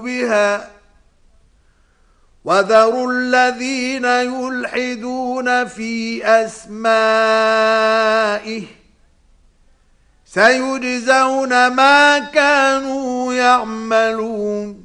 بها وذروا الذين يلحدون في أسمائه سيجزون ما كانوا يعملون.